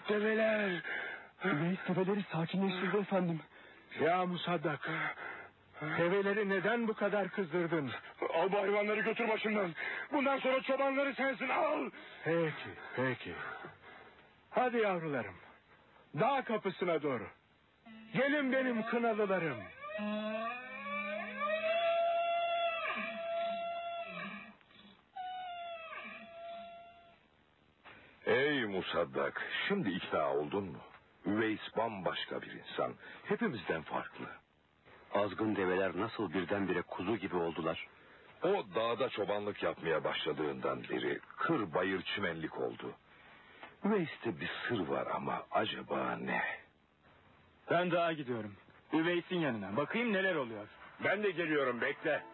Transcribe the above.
Develer. Üveys develeri sakinleştirdi efendim. Ya Musaddak, develeri neden bu kadar kızdırdın? Al bu hayvanları, götür başımdan. Bundan sonra çobanları sensin, al. Peki. Hadi yavrularım, dağ kapısına doğru. Gelin benim kınalılarım. Ey Musaddak, şimdi ikna oldun mu? Üveys bambaşka bir insan. Hepimizden farklı. Azgın develer nasıl birdenbire kuzu gibi oldular? O dağda çobanlık yapmaya başladığından beri kır bayır çimenlik oldu. Üveys'te bir sır var ama acaba ne? Ben dağa gidiyorum. Üveys'in yanına. Bakayım neler oluyor. Ben de geliyorum, bekle.